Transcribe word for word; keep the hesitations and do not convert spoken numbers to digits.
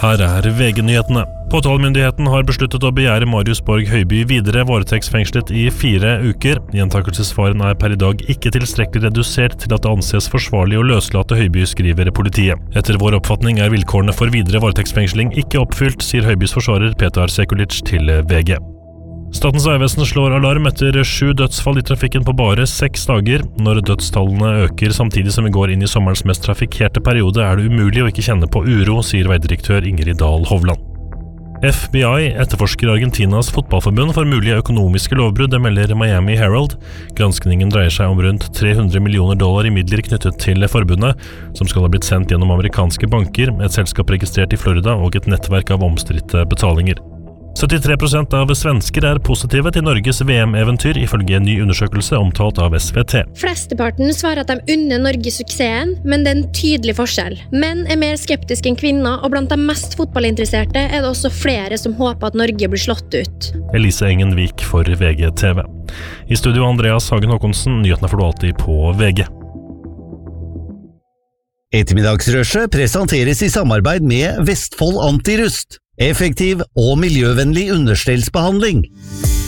Her er V G-nyhetene. Påtalemyndigheten har besluttet å begjære Marius Borg Høiby videre varetektsfengslet i fire uker. Gjentakelsesfaren er per i dag ikke tilstrekkelig redusert til at det anses forsvarlig å løslate Høiby, skriver politiet. Etter vår oppfatning er vilkårene for videre varetektsfengsling ikke oppfylt, sier Høibys forsvarer Petar Sekulic til V G. Statens vegvesen slår alarm etter sju dødsfall i trafikken på bare seks dager. Når dødstallene øker samtidig som vi går inn i sommerens mest trafikkerte periode, er det umulig å ikke kjenne på uro, sier veidirektør Ingrid Dahl Hovland. F B I etterforsker Argentinas fotballforbund for mulige økonomiske lovbrudd, det melder Miami Herald. Granskningen dreier seg om rundt tre hundre millioner dollar i midler knyttet til forbundet, som skal ha blitt sendt gjennom amerikanske banker, et selskap registrert i Florida og et nettverk av omstridte betalinger. syttitre prosent av svensker er positive til Norges V M-eventyr, ifølge en ny undersøkelse omtalt av S V T. Flesteparten svarer at de unner Norge suksessen, men det er en tydelig forskjell. Menn er mer skeptiske enn kvinner, og blant de mest fotballinteresserte er det også flere som håper at Norge blir slått ut. Elise Engenvik for V G T V. I studio Andreas Hagen Håkonsen, nyhetene får du alltid på V G. Ettermiddagsrushet presenteres i samarbeid med Vestfold Antirust. Effektiv og miljøvennlig understellsbehandling.